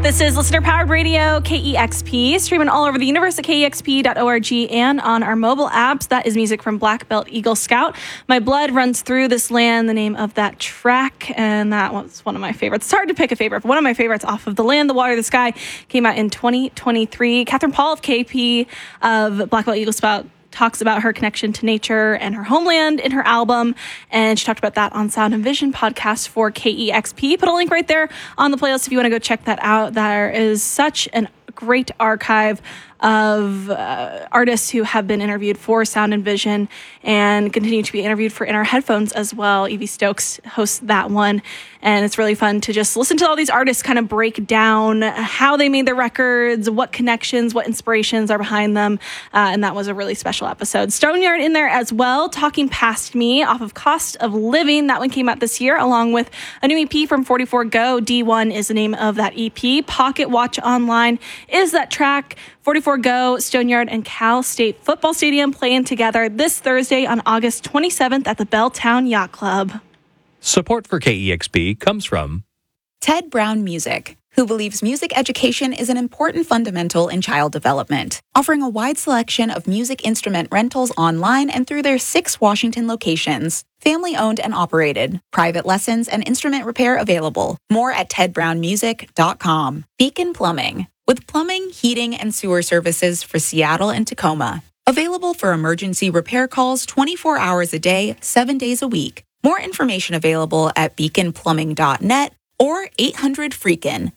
This is listener-powered radio, KEXP, streaming all over the universe at kexp.org and on our mobile apps. That is music from Black Belt Eagle Scout. My Blood Runs Through This Land, the name of that track, and that was one of my favorites. It's hard to pick a favorite, but one of my favorites off of The Land, the Water, the Sky came out in 2023. Catherine Paul of KP of Black Belt Eagle Scout talks about her connection to nature and her homeland in her album, and she talked about that on Sound and Vision podcast for KEXP. Put a link right there on the playlist if you want to go check that out. There is such a great archive of artists who have been interviewed for Sound and Vision and continue to be interviewed for In Our Headphones as well. Evie Stokes hosts that one, and it's really fun to just listen to all these artists kind of break down how they made their records, what connections, what inspirations are behind them, and that was a really special episode. Stoneyard in there as well, Talking Past Me off of Cost of Living. That one came out this year along with a new EP from 44 Go. D1 is the name of that EP. Pocket Watch Online is that track. 44 Go, Stoneyard, and Cal State Football Stadium playing together this Thursday on August 27th at the Belltown Yacht Club. Support for KEXP comes from Ted Brown Music, who believes music education is an important fundamental in child development, offering a wide selection of music instrument rentals online and through their 6 Washington locations. Family-owned and operated. Private lessons and instrument repair available. More at tedbrownmusic.com. Beacon Plumbing, with plumbing, heating, and sewer services for Seattle and Tacoma. Available for emergency repair calls 24 hours a day, 7 days a week. More information available at beaconplumbing.net or 800-FREAKIN,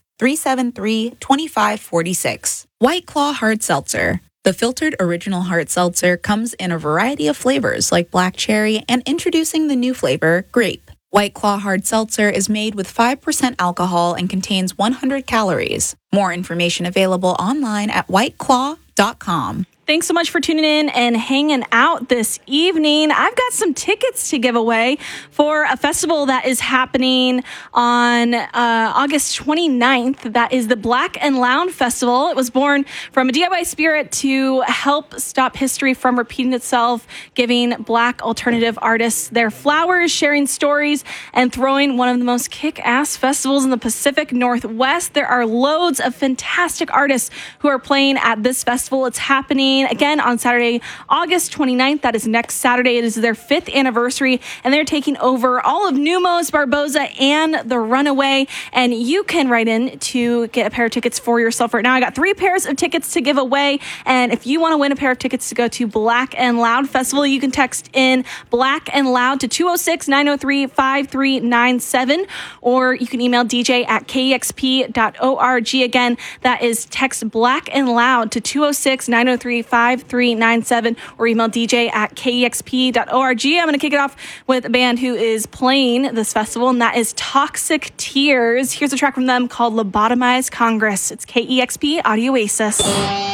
373-2546. White Claw Hard Seltzer. The filtered original hard seltzer comes in a variety of flavors like black cherry and introducing the new flavor, grape. White Claw Hard Seltzer is made with 5% alcohol and contains 100 calories. More information available online at whiteclaw.com. Thanks so much for tuning in and hanging out this evening. I've got some tickets to give away for a festival that is happening on August 29th. That is the Black and Loud Festival. It was born from a DIY spirit to help stop history from repeating itself, giving Black alternative artists their flowers, sharing stories, and throwing one of the most kick-ass festivals in the Pacific Northwest. There are loads of fantastic artists who are playing at this festival. It's happening again on Saturday, August 29th. That is next Saturday. It is their 5th anniversary, and they're taking over all of Numos, Barboza, and the Runaway. And you can write in to get a pair of tickets for yourself right now. I got 3 pairs of tickets to give away, and if you want to win a pair of tickets to go to Black and Loud Festival, you can text in Black and Loud to 206-903-5397, or you can email DJ at kexp.org. Again, that is text Black and Loud to 206-903-5397, or email DJ at kexp.org. I'm going to kick it off with a band who is playing this festival, and that is Toxic Tears. Here's a track from them called Lobotomized Congress. It's KEXP Audio Oasis.